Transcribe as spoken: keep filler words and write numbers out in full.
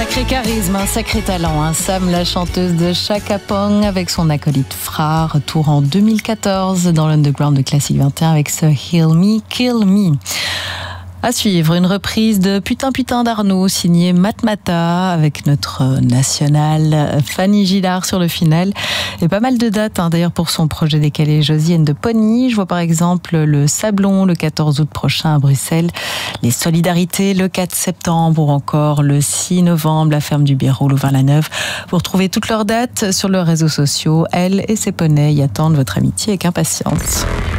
Sacré charisme, un sacré talent. Hein. Sam, la chanteuse de Chaka Pong, avec son acolyte Fra, retour en deux mille quatorze dans l'underground de Classique vingt et un avec ce Heal Me, Kill Me. À suivre, une reprise de Putain Putain d'Arnaud, signée Matmata, avec notre nationale Fanny Gillard sur le final. Et pas mal de dates, hein, d'ailleurs, pour son projet décalé Josiane de Pony. Je vois par exemple le Sablon le quatorze août prochain à Bruxelles, les Solidarités le quatre septembre ou encore le six novembre, la ferme du Biérot, Louvain-la-Neuve. Vous retrouvez toutes leurs dates sur leurs réseaux sociaux. Elle et ses poneys y attendent votre amitié avec impatience.